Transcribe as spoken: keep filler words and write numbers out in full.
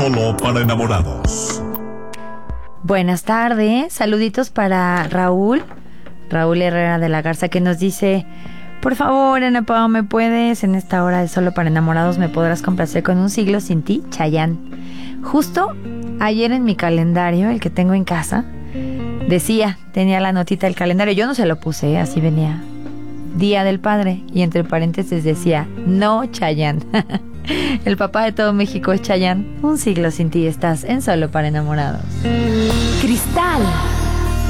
Solo para enamorados. Buenas tardes, saluditos para Raúl, Raúl Herrera de la Garza, que nos dice: por favor, Ana Pao, ¿me puedes? En esta hora de Solo para enamorados me podrás complacer con Un siglo sin ti, Chayanne. Justo ayer en mi calendario, el que tengo en casa, decía, tenía la notita del calendario, yo no se lo puse, así venía, Día del Padre, y entre paréntesis decía, no Chayanne. El papá de todo México es Chayanne. Un siglo sin ti estás en Solo para enamorados. Cristal